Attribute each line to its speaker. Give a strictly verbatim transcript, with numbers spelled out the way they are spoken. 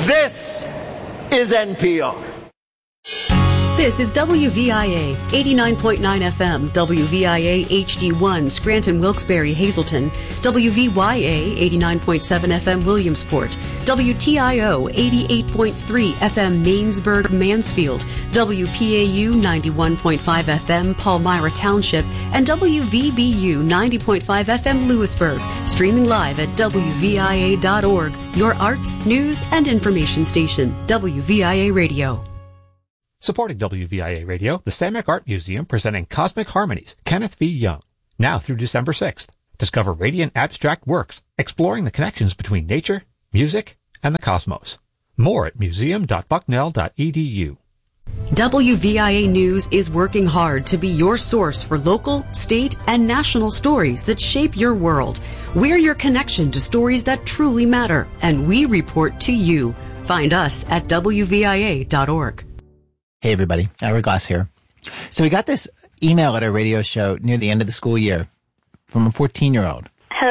Speaker 1: This is N P R.
Speaker 2: This is W V I A, eighty-nine point nine F M, W V I A H D one, Scranton, Wilkes-Barre, Hazleton, W V Y A, eighty-nine point seven F M, Williamsport, W T I O, eighty-eight point three F M, Mainsburg, Mansfield, W P A U, ninety-one point five F M, Palmyra Township, and W V B U, ninety point five F M, Lewisburg. Streaming live at W V I A dot org, your arts, news, and information station, W V I A Radio.
Speaker 3: Supporting W V I A Radio, the Stamek Art Museum presenting Cosmic Harmonies, Kenneth V. Young. Now through December sixth. Discover radiant abstract works, exploring the connections between nature, music, and the cosmos. More at museum dot bucknell dot e d u.
Speaker 2: W V I A News is working hard to be your source for local, state, and national stories that shape your world. We're your connection to stories that truly matter, and we report to you. Find us at W V I A dot org.
Speaker 4: Hey everybody, Ira Glass here. So we got this email at our radio show near the end of the school year from a fourteen-year-old.